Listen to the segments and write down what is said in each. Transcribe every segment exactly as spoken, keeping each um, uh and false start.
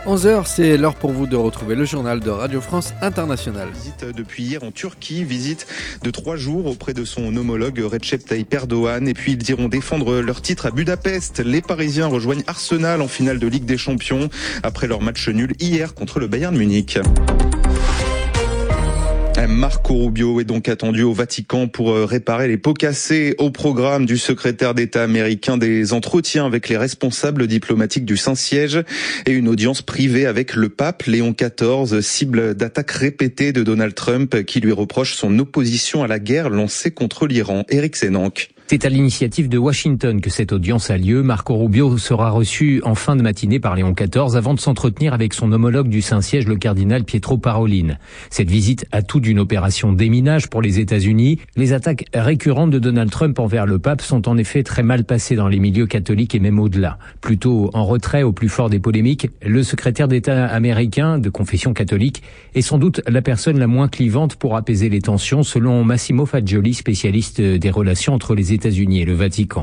onze heures, c'est l'heure pour vous de retrouver le journal de Radio France Internationale. Visite depuis hier en Turquie, visite de trois jours auprès de son homologue Recep Tayyip Erdogan. Et puis ils iront défendre leur titre à Budapest. Les Parisiens rejoignent Arsenal en finale de Ligue des Champions après leur match nul hier contre le Bayern Munich. Marco Rubio est donc attendu au Vatican pour réparer les pots cassés. Au programme du secrétaire d'État américain, des entretiens avec les responsables diplomatiques du Saint-Siège et une audience privée avec le pape Léon quatorze, cible d'attaques répétées de Donald Trump qui lui reproche son opposition à la guerre lancée contre l'Iran. Éric Sénanque. C'est à l'initiative de Washington que cette audience a lieu. Marco Rubio sera reçu en fin de matinée par Léon quatorze avant de s'entretenir avec son homologue du Saint-Siège, le cardinal Pietro Parolin. Cette visite a tout d'une opération déminage pour les États-Unis. Les attaques récurrentes de Donald Trump envers le pape sont en effet très mal passées dans les milieux catholiques et même au-delà. Plutôt en retrait au plus fort des polémiques, le secrétaire d'État américain de confession catholique est sans doute la personne la moins clivante pour apaiser les tensions, selon Massimo Fagioli, spécialiste des relations entre les États-Unis et le Vatican.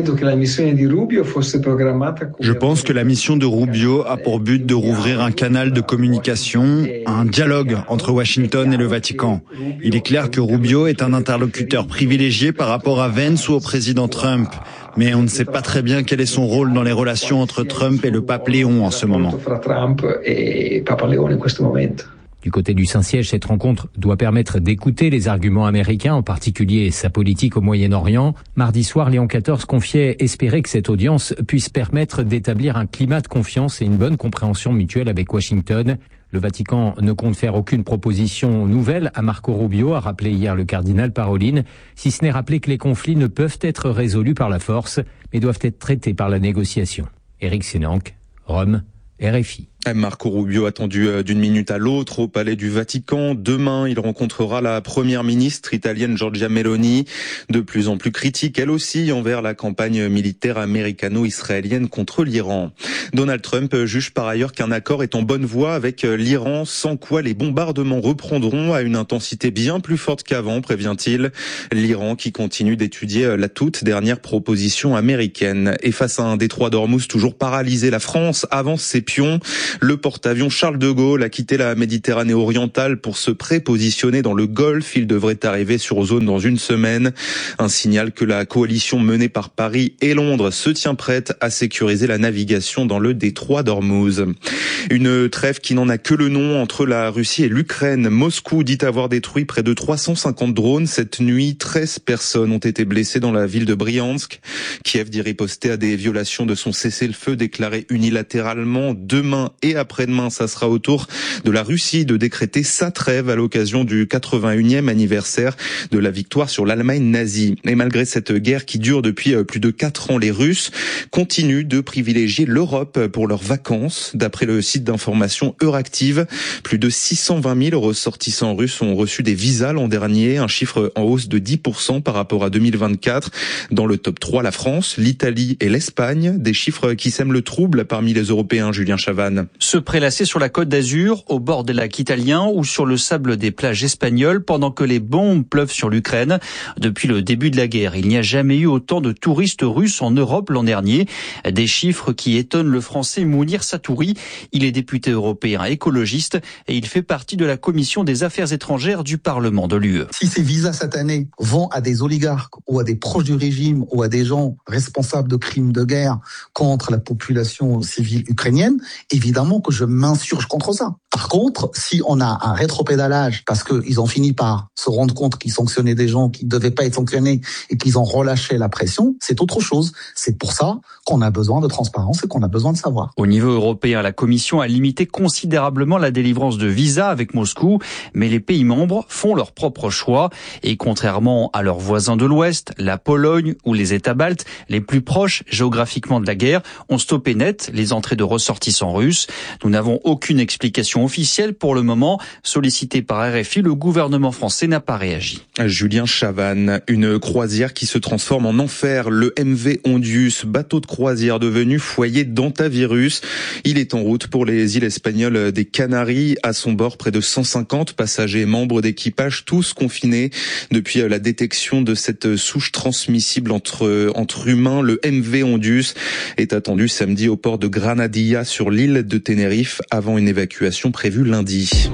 Je pense que la mission de Rubio a pour but de rouvrir un canal de communication, un dialogue entre Washington et le Vatican. Il est clair que Rubio est un interlocuteur privilégié par rapport à Vance ou au président Trump. Mais on ne sait pas très bien quel est son rôle dans les relations entre Trump et le pape Léon en ce moment. Du côté du Saint-Siège, cette rencontre doit permettre d'écouter les arguments américains, en particulier sa politique au Moyen-Orient. Mardi soir, Léon quatorze confiait espérer que cette audience puisse permettre d'établir un climat de confiance et une bonne compréhension mutuelle avec Washington. Le Vatican ne compte faire aucune proposition nouvelle à Marco Rubio, a rappelé hier le cardinal Parolin, si ce n'est rappeler que les conflits ne peuvent être résolus par la force, mais doivent être traités par la négociation. Éric Sénanque, Rome, R F I. Marco Rubio attendu d'une minute à l'autre au Palais du Vatican. Demain, il rencontrera la première ministre italienne Giorgia Meloni, de plus en plus critique, elle aussi, envers la campagne militaire américano-israélienne contre l'Iran. Donald Trump juge par ailleurs qu'un accord est en bonne voie avec l'Iran, sans quoi les bombardements reprendront à une intensité bien plus forte qu'avant, prévient-il. L'Iran qui continue d'étudier la toute dernière proposition américaine. Et face à un détroit d'Ormuz toujours paralysé, la France avance ses pions. Le porte-avions Charles de Gaulle a quitté la Méditerranée orientale pour se prépositionner dans le Golfe. Il devrait arriver sur zone dans une semaine. Un signal que la coalition menée par Paris et Londres se tient prête à sécuriser la navigation dans le détroit d'Ormuz. Une trêve qui n'en a que le nom entre la Russie et l'Ukraine. Moscou dit avoir détruit près de trois cent cinquante drones. Cette nuit, treize personnes ont été blessées dans la ville de Briansk. Kiev dit riposter à des violations de son cessez-le-feu déclaré unilatéralement. Demain et après-demain, ça sera au tour de la Russie de décréter sa trêve à l'occasion du quatre-vingt-unième anniversaire de la victoire sur l'Allemagne nazie. Et malgré cette guerre qui dure depuis plus de quatre ans, les Russes continuent de privilégier l'Europe pour leurs vacances. D'après le site d'information Euractiv, plus de six cent vingt mille ressortissants russes ont reçu des visas l'an dernier, un chiffre en hausse de dix pour cent par rapport à deux mille vingt-quatre. Dans le top trois, la France, l'Italie et l'Espagne, des chiffres qui sèment le trouble parmi les Européens. Julien Chavannes. Se prélasser sur la côte d'Azur, au bord des lacs italiens ou sur le sable des plages espagnoles pendant que les bombes pleuvent sur l'Ukraine. Depuis le début de la guerre, il n'y a jamais eu autant de touristes russes en Europe l'an dernier. Des chiffres qui étonnent le français Mounir Satouri. Il est député européen écologiste et il fait partie de la commission des affaires étrangères du Parlement de l'U E. Si ces visas cette année vont à des oligarques ou à des proches du régime ou à des gens responsables de crimes de guerre contre la population civile ukrainienne, évidemment que je m'insurge contre ça. Par contre, si on a un rétropédalage parce qu'ils ont fini par se rendre compte qu'ils sanctionnaient des gens qui ne devaient pas être sanctionnés et qu'ils ont relâché la pression, c'est autre chose. C'est pour ça qu'on a besoin de transparence et qu'on a besoin de savoir. Au niveau européen, la Commission a limité considérablement la délivrance de visas avec Moscou, mais les pays membres font leur propre choix. Et contrairement à leurs voisins de l'Ouest, la Pologne ou les États baltes, les plus proches géographiquement de la guerre, ont stoppé net les entrées de ressortissants russes. Nous n'avons aucune explication déclaration officielle pour le moment. Sollicité par R F I, le gouvernement français n'a pas réagi. Julien Chavannes, une croisière qui se transforme en enfer. Le M V Ondius, bateau de croisière devenu foyer d'hantavirus. Il est en route pour les îles espagnoles des Canaries. À son bord, près de cent cinquante passagers et membres d'équipage, tous confinés depuis la détection de cette souche transmissible entre, entre humains. Le M V Ondius est attendu samedi au port de Granadilla sur l'île de Tenerife avant une évacuation prévue lundi.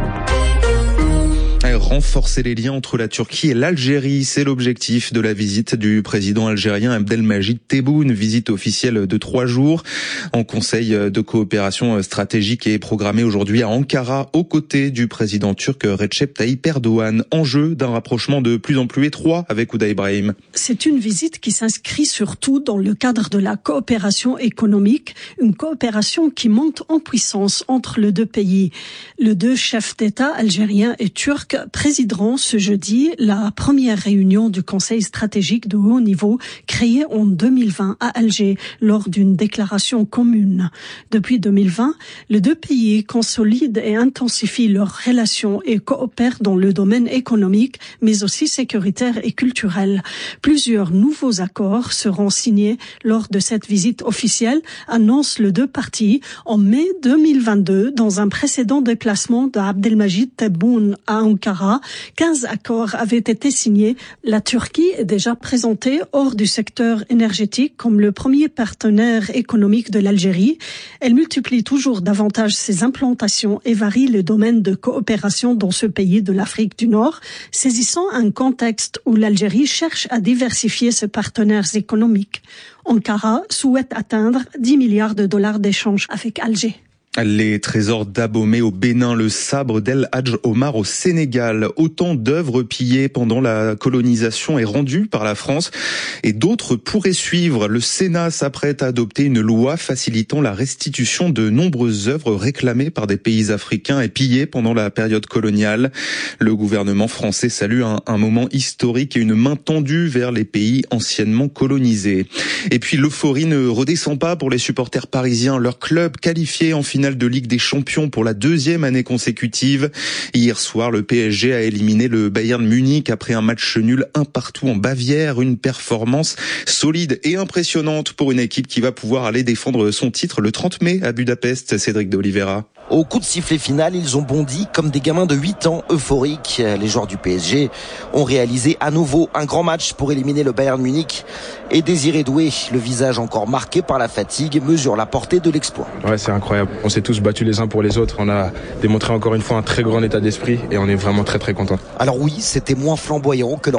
Renforcer les liens entre la Turquie et l'Algérie, c'est l'objectif de la visite du président algérien Abdelmajid Tebboune, visite officielle de trois jours en conseil de coopération stratégique et programmée aujourd'hui à Ankara, aux côtés du président turc Recep Tayyip Erdogan. Enjeu d'un rapprochement de plus en plus étroit avec Ouda Ibrahim. C'est une visite qui s'inscrit surtout dans le cadre de la coopération économique, une coopération qui monte en puissance entre les deux pays. Les deux chefs d'État algériens et turcs présideront ce jeudi la première réunion du Conseil stratégique de haut niveau créé en deux mille vingt à Alger lors d'une déclaration commune. Depuis deux mille vingt, les deux pays consolident et intensifient leurs relations et coopèrent dans le domaine économique, mais aussi sécuritaire et culturel. Plusieurs nouveaux accords seront signés lors de cette visite officielle, annoncent les deux parties en mai deux mille vingt-deux dans un précédent déplacement d'Abdelmajid Tebboune à Ankara. quinze accords avaient été signés. La Turquie est déjà présentée hors du secteur énergétique comme le premier partenaire économique de l'Algérie. Elle multiplie toujours davantage ses implantations et varie le domaine de coopération dans ce pays de l'Afrique du Nord, saisissant un contexte où l'Algérie cherche à diversifier ses partenaires économiques. Ankara souhaite atteindre dix milliards de dollars d'échanges avec Alger. Les trésors d'Abomey au Bénin, le sabre d'El Hadj Omar au Sénégal. Autant d'œuvres pillées pendant la colonisation et rendues par la France. Et d'autres pourraient suivre. Le Sénat s'apprête à adopter une loi facilitant la restitution de nombreuses œuvres réclamées par des pays africains et pillées pendant la période coloniale. Le gouvernement français salue un, un moment historique et une main tendue vers les pays anciennement colonisés. Et puis l'euphorie ne redescend pas pour les supporters parisiens. Leur club qualifié en finale de Ligue des Champions pour la deuxième année consécutive. Hier soir, le P S G a éliminé le Bayern Munich après un match nul un partout en Bavière. Une performance solide et impressionnante pour une équipe qui va pouvoir aller défendre son titre le trente mai à Budapest. Cédric de Oliveira. Au coup de sifflet final, ils ont bondi comme des gamins de huit ans euphoriques. Les joueurs du P S G ont réalisé à nouveau un grand match pour éliminer le Bayern Munich. Et Désiré Doué, le visage encore marqué par la fatigue, mesure la portée de l'exploit. Ouais, c'est incroyable. On s'est tous battus les uns pour les autres. On a démontré encore une fois un très grand état d'esprit et on est vraiment très très contents. Alors oui, c'était moins flamboyant que